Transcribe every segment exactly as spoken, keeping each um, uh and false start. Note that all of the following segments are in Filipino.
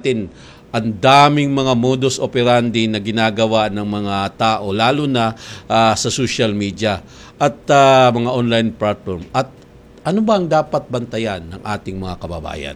natin ang daming mga modus operandi na ginagawa ng mga tao, lalo na uh, sa social media at uh, mga online platform. At ano ba ang dapat bantayan ng ating mga kababayan?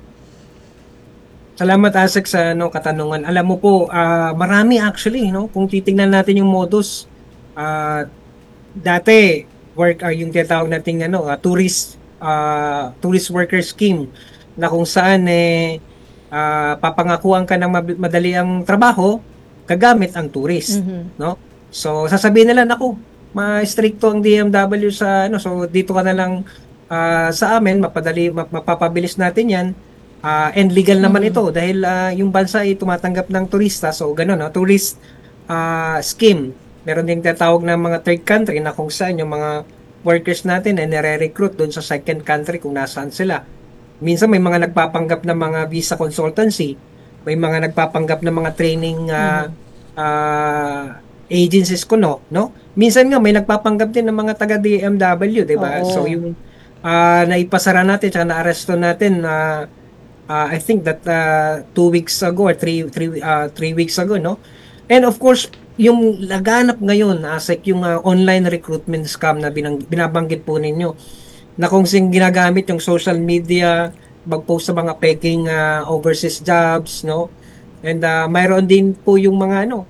Salamat, Asek, sa ano, katanungan. Alam mo po, uh, marami actually, no? Kung titingnan natin yung modus, uh, dati, work, uh, yung tinatawag nating ano, uh, tourist, uh, tourist worker scheme, na kung saan eh, Uh, papangakuan ka ng madali ang trabaho kagamit ang tourist, mm-hmm. no? So sasabihin nila, naku, ma-stricto ang D M W sa ano, so dito ka na lang uh, sa amin, mapadali map- mapapabilis natin 'yan. Uh, and legal naman mm-hmm. ito dahil uh, yung bansa ay tumatanggap ng turista, so gano'n, no? Tourist uh, scheme. Meron ding tinatawag na mga third country na kung saan yung mga workers natin ay nire-recruit doon sa second country kung nasaan sila. Minsan may mga nagpapanggap ng mga visa consultancy, may mga nagpapanggap ng mga training uh, mm-hmm. uh, agencies ko, no, no? Minsan nga may nagpapanggap din ng mga taga D M W, 'di ba? So yung uh, naipasara natin at naaresto natin uh, uh, I think that uh, two weeks ago or three three uh, three weeks ago, no? And of course, yung laganap ngayon, Asek, yung uh, online recruitment scam na binang, binabanggit po ninyo, na kung sing ginagamit yung social media, mag-post sa mga peking uh, overseas jobs, no? And uh, mayroon din po yung mga ano,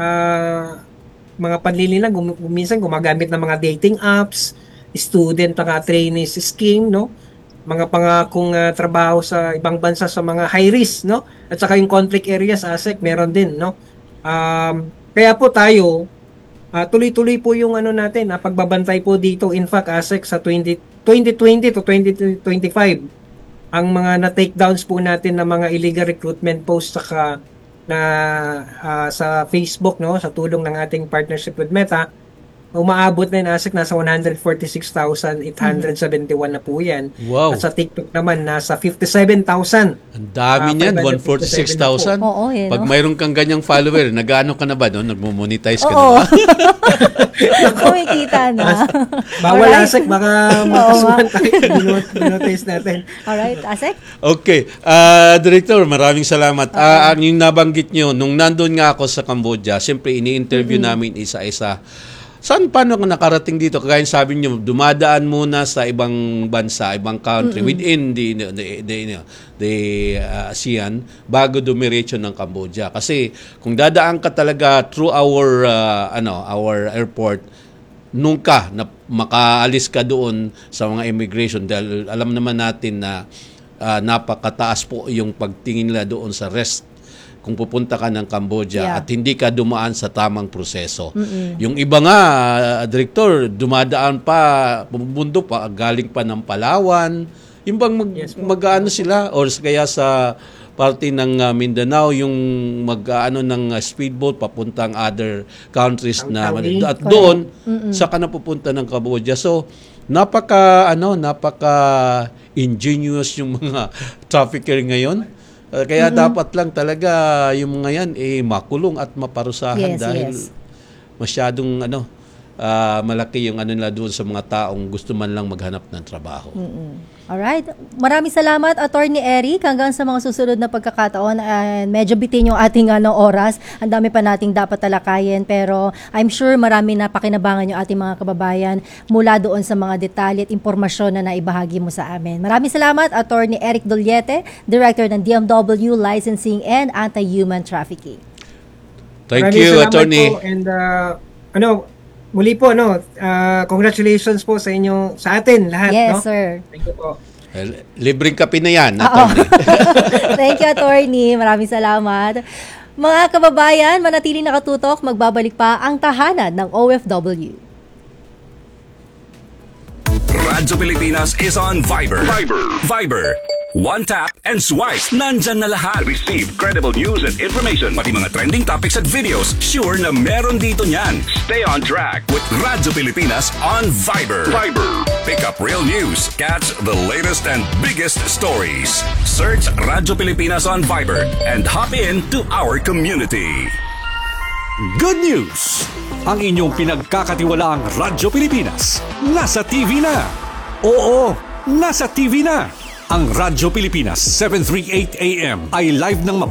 uh, mga panlililang, gum- minsan gumagamit ng mga dating apps, student na trainees scheme, no? Mga pangakong uh, trabaho sa ibang bansa sa mga high risk, no? At saka yung conflict areas, Asek, meron din, no? Um, kaya po tayo, uh, tuloy-tuloy po yung ano natin, uh, pagbabantay po dito. In fact, Asek, sa twenty twenty to twenty twenty-five, ang mga na-takedowns po natin ng mga illegal recruitment posts saka na uh, sa Facebook, no, sa tulong ng ating partnership with Meta, umaabot na yung Asek, nasa one hundred forty-six thousand eight hundred seventy-one na po yan. Wow. At sa TikTok naman, nasa fifty-seven thousand. Ang dami uh, niyan, one hundred forty-six thousand. Oo, eh, no? Pag mayroon kang ganyang follower, nag-ano ka na ba? No? Nagmo-monetize ka Oo. na ba? Kumikita na. Bawal, Asek, baka magkasuhan tayo. Monetize natin. Alright, Asek? Okay. Uh, Director, maraming salamat. Uh, yung nabanggit nyo, nung nandun nga ako sa Cambodia, siyempre ini-interview mm-hmm. namin isa-isa. Saan paano kung nakarating dito? Kagaya sabi niyo, dumadaan muna sa ibang bansa, ibang country, mm-hmm. within the, the, the, the, the uh, ASEAN, bago dumiretso ng Cambodia. Kasi kung dadaan ka talaga through our, uh, ano, our airport, nung ka na makaalis ka doon sa mga immigration, dahil alam naman natin na uh, napakataas po yung pagtingin nila doon sa rest kung pupunta ka ng Cambodia yeah. at hindi ka dumaan sa tamang proseso. Mm-mm. Yung iba nga, uh, Director, dumadaan pa, bumundo pa, galing pa ng Palawan. Yung bang mag, yes, mag-ano sila, or kaya sa parte ng uh, Mindanao, yung mag-ano ng uh, speedboat papuntang other countries na, at doon, mm-mm. saka na pupunta ng Cambodia. So, napaka, ano, napaka ingenious yung mga trafficker ngayon. Uh, kaya mm-hmm. dapat lang talaga yung mga yan eh makulong at maparusahan yes, dahil yes. masyadong ano uh, malaki yung ano nila doon sa mga taong gusto man lang maghanap ng trabaho. Mm-hmm. Alright. Maraming salamat, Attorney Eric. Hanggang sa mga susunod na pagkakataon. Uh, medyo bitin yung ating ano, oras. Ang dami pa nating dapat talakayin. Pero I'm sure marami na pakinabangan yung ating mga kababayan mula doon sa mga detalye at impormasyon na naibahagi mo sa amin. Maraming salamat, Attorney Eric Duliete, Director ng D M W Licensing and Anti-Human Trafficking. Thank maraming you, Attorney. Po, and uh, ano, muli po, no, uh, congratulations po sa inyo, sa atin lahat. Yes, no? sir. Thank you po. Well, libreng kape na yan, Attorney. Thank you, Attorney. Maraming salamat. Mga kababayan, manatiling nakatutok, magbabalik pa ang tahanan ng O F W. Radyo Pilipinas is on Viber. Viber. Viber. One tap and swipe. Nandyan na lahat. Receive credible news and information. Pati mga trending topics at videos. Sure na meron dito niyan. Stay on track with Radyo Pilipinas on Viber. Viber. Pick up real news. Catch the latest and biggest stories. Search Radyo Pilipinas on Viber and hop in to our community. Good news! Ang inyong pinagkakatiwalaang Radyo Pilipinas nasa T V na. Oo, nasa T V na. Ang Radyo Pilipinas seven thirty-eight A M ay live ng